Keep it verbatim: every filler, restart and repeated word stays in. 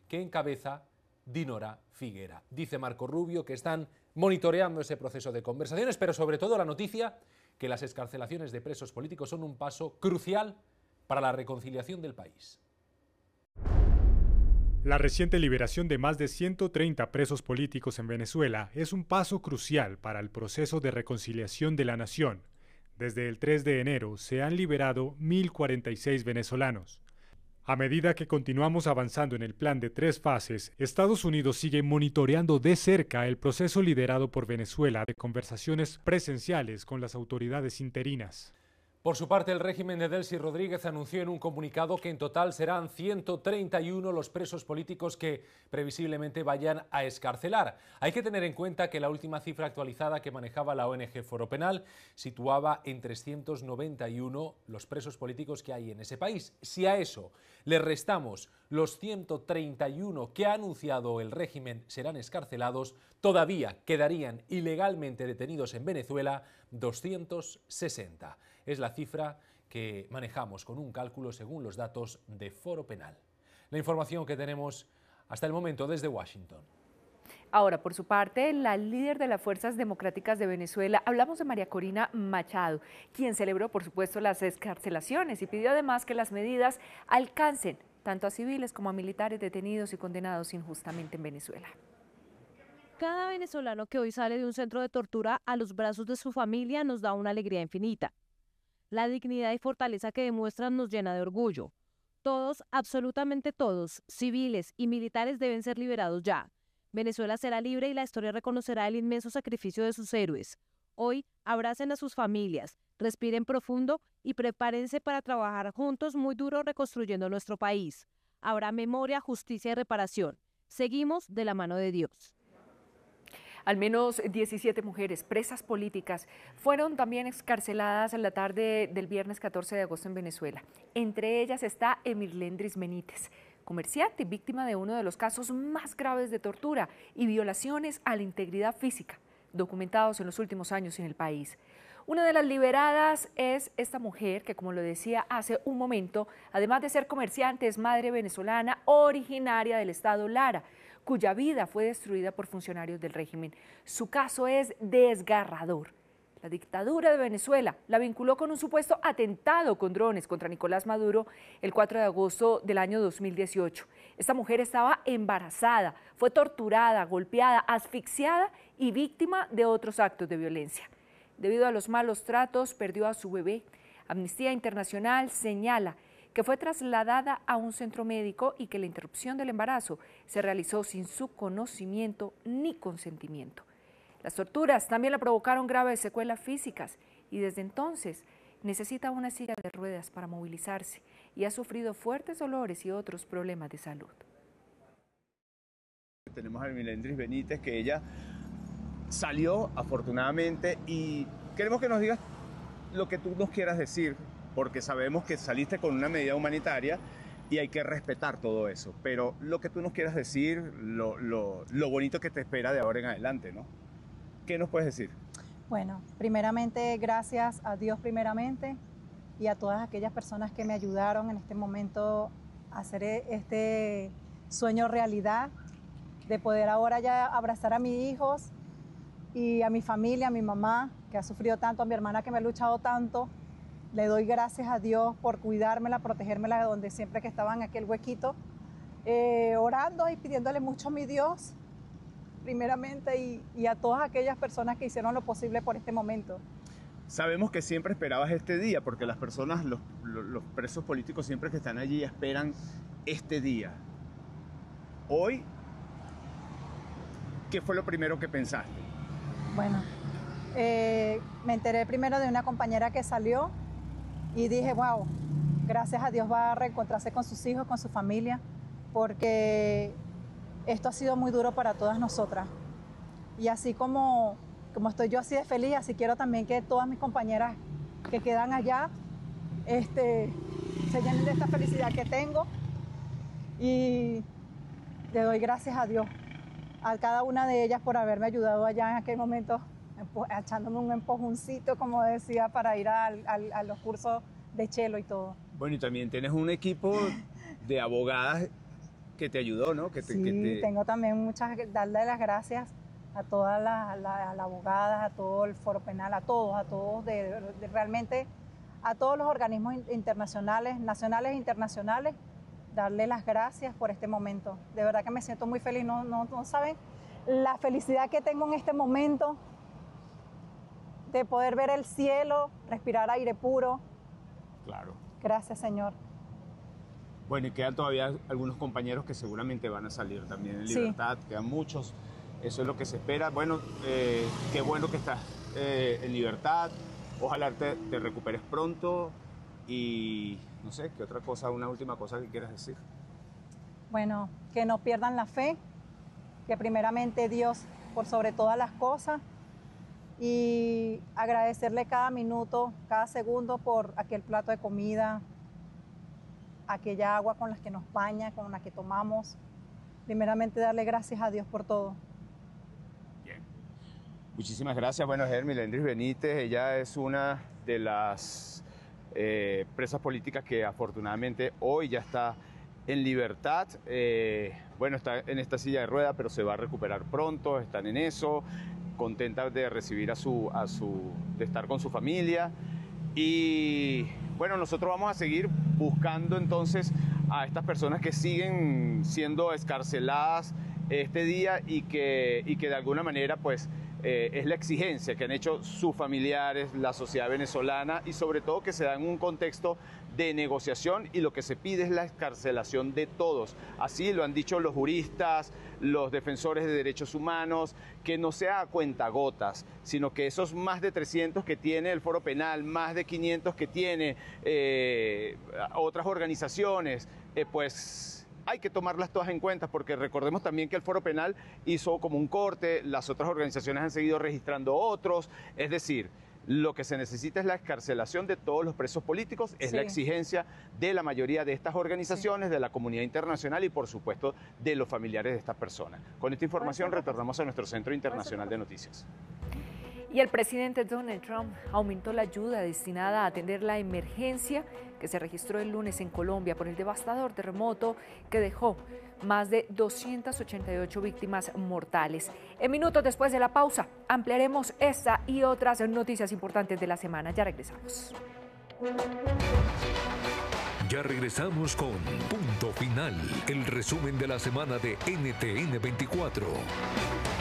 que encabeza Dinora Figuera. Dice Marco Rubio que están monitoreando ese proceso de conversaciones, pero sobre todo la noticia que las excarcelaciones de presos políticos son un paso crucial para la reconciliación del país. La reciente liberación de más de ciento treinta presos políticos en Venezuela es un paso crucial para el proceso de reconciliación de la nación. Desde el tres de enero se han liberado mil cuarenta y seis venezolanos. A medida que continuamos avanzando en el plan de tres fases, Estados Unidos sigue monitoreando de cerca el proceso liderado por Venezuela de conversaciones presenciales con las autoridades interinas. Por su parte, el régimen de Delcy Rodríguez anunció en un comunicado que en total serán ciento treinta y uno los presos políticos que previsiblemente vayan a excarcelar. Hay que tener en cuenta que la última cifra actualizada que manejaba la O N G Foro Penal situaba en trescientos noventa y uno los presos políticos que hay en ese país. Si a eso le restamos los ciento treinta y uno que ha anunciado el régimen serán excarcelados, todavía quedarían ilegalmente detenidos en Venezuela doscientos sesenta. Es la cifra que manejamos con un cálculo según los datos de Foro Penal. La información que tenemos hasta el momento desde Washington. Ahora, por su parte, la líder de las Fuerzas Democráticas de Venezuela, hablamos de María Corina Machado, quien celebró, por supuesto, las excarcelaciones y pidió además que las medidas alcancen tanto a civiles como a militares detenidos y condenados injustamente en Venezuela. Cada venezolano que hoy sale de un centro de tortura a los brazos de su familia nos da una alegría infinita. La dignidad y fortaleza que demuestran nos llena de orgullo. Todos, absolutamente todos, civiles y militares deben ser liberados ya. Venezuela será libre y la historia reconocerá el inmenso sacrificio de sus héroes. Hoy, abracen a sus familias, respiren profundo y prepárense para trabajar juntos muy duro reconstruyendo nuestro país. Habrá memoria, justicia y reparación. Seguimos de la mano de Dios. Al menos diecisiete mujeres presas políticas fueron también excarceladas en la tarde del viernes catorce de agosto en Venezuela. Entre ellas está Emirlendris Benítez, comerciante y víctima de uno de los casos más graves de tortura y violaciones a la integridad física documentados en los últimos años en el país. Una de las liberadas es esta mujer que, como lo decía hace un momento, además de ser comerciante, es madre venezolana originaria del estado Lara, cuya vida fue destruida por funcionarios del régimen. Su caso es desgarrador. La dictadura de Venezuela la vinculó con un supuesto atentado con drones contra Nicolás Maduro el cuatro de agosto del año dos mil dieciocho. Esta mujer estaba embarazada, fue torturada, golpeada, asfixiada y víctima de otros actos de violencia. Debido a los malos tratos, perdió a su bebé. Amnistía Internacional señala que fue trasladada a un centro médico y que la interrupción del embarazo se realizó sin su conocimiento ni consentimiento. Las torturas también le provocaron graves secuelas físicas y desde entonces necesita una silla de ruedas para movilizarse y ha sufrido fuertes dolores y otros problemas de salud. Tenemos a Emirlendris Benítez, que ella salió afortunadamente, y queremos que nos digas lo que tú nos quieras decir, porque sabemos que saliste con una medida humanitaria y hay que respetar todo eso, pero lo que tú nos quieras decir, lo, lo, lo bonito que te espera de ahora en adelante, ¿no? ¿Qué nos puedes decir? Bueno, primeramente, gracias a Dios primeramente y a todas aquellas personas que me ayudaron en este momento a hacer este sueño realidad, de poder ahora ya abrazar a mis hijos y a mi familia, a mi mamá, que ha sufrido tanto, a mi hermana que me ha luchado tanto. Le doy gracias a Dios por cuidármela, protegérmela de donde siempre que estaba en aquel huequito, eh, orando y pidiéndole mucho a mi Dios, primeramente, y, y a todas aquellas personas que hicieron lo posible por este momento. Sabemos que siempre esperabas este día, porque las personas, los, los, los presos políticos siempre que están allí esperan este día. Hoy, ¿qué fue lo primero que pensaste? Bueno, eh, me enteré primero de una compañera que salió y dije, wow, gracias a Dios va a reencontrarse con sus hijos, con su familia, porque esto ha sido muy duro para todas nosotras. Y así como, como estoy yo así de feliz, así quiero también que todas mis compañeras que quedan allá este, se llenen de esta felicidad que tengo. Y le doy gracias a Dios, a cada una de ellas por haberme ayudado allá en aquel momento, echándome un empujoncito, como decía, para ir al, al, a los cursos de chelo y todo. Bueno, y también tienes un equipo de abogadas que te ayudó, ¿no? Que te, sí, que te... tengo también muchas, darle las gracias a todas las la, la abogadas, a todo el foro penal, a todos, a todos, de, de realmente a todos los organismos internacionales, nacionales e internacionales, darle las gracias por este momento. De verdad que me siento muy feliz, no, no, no saben la felicidad que tengo en este momento de poder ver el cielo, respirar aire puro. Claro. Gracias, Señor. Bueno, y quedan todavía algunos compañeros que seguramente van a salir también en libertad, sí. Quedan muchos, eso es lo que se espera. Bueno, eh, qué bueno que estás eh, en libertad, ojalá te, te recuperes pronto y no sé, ¿qué otra cosa, una última cosa que quieras decir? Bueno, que no pierdan la fe, que primeramente Dios por sobre todas las cosas y agradecerle cada minuto, cada segundo por aquel plato de comida, aquella agua con la que nos baña, con la que tomamos. Primeramente darle gracias a Dios por todo. Bien. Muchísimas gracias. Bueno, Hermilendris Benítez, ella es una de las eh, presas políticas que afortunadamente hoy ya está en libertad. Eh, bueno, está en esta silla de ruedas, pero se va a recuperar pronto, están en eso, contenta de recibir a su, a su, de estar con su familia. Y bueno, nosotros vamos a seguir buscando entonces a estas personas que siguen siendo excarceladas este día y que, y que de alguna manera pues eh, es la exigencia que han hecho sus familiares, la sociedad venezolana y sobre todo que se da en un contexto de negociación y lo que se pide es la excarcelación de todos. Así lo han dicho los juristas, los defensores de derechos humanos, que no sea a cuentagotas, sino que esos más de trescientos que tiene el Foro Penal, más de quinientos que tiene eh, otras organizaciones, eh, pues hay que tomarlas todas en cuenta, porque recordemos también que el Foro Penal hizo como un corte, las otras organizaciones han seguido registrando otros, es decir, lo que se necesita es la excarcelación de todos los presos políticos, es sí. la exigencia de la mayoría de estas organizaciones, sí. de la comunidad internacional y, por supuesto, de los familiares de estas personas. Con esta información retornamos a nuestro Centro Internacional de Noticias. Y el presidente Donald Trump aumentó la ayuda destinada a atender la emergencia que se registró el lunes en Colombia por el devastador terremoto que dejó más de doscientas ochenta y ocho víctimas mortales. En minutos después de la pausa, ampliaremos esta y otras noticias importantes de la semana. Ya regresamos. Ya regresamos con Punto Final, el resumen de la semana de N T N veinticuatro.